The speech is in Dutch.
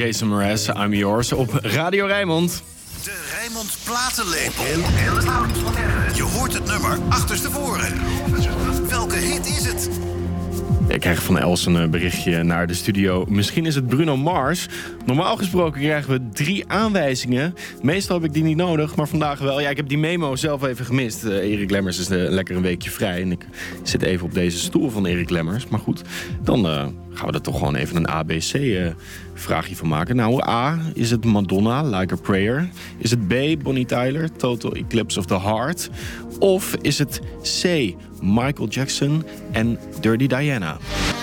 Jason Mraz, I'm Yours op Radio Rijnmond. De Rijnmond platenlepel. Je hoort het nummer achterstevoren. Welke hit is het? Ik krijg van Els een berichtje naar de studio. Misschien is het Bruno Mars. Normaal gesproken krijgen we 3 aanwijzingen. Meestal heb ik die niet nodig, maar vandaag wel. Ja, ik heb die memo zelf even gemist. Erik Lemmers is lekker een weekje vrij. En ik zit even op deze stoel van Erik Lemmers. Maar goed, dan gaan we er toch gewoon even een ABC-vraagje van maken. Nou, A, is het Madonna, Like a Prayer? Is het B, Bonnie Tyler, Total Eclipse of the Heart? Of is het C, Michael Jackson en Dirty Diana?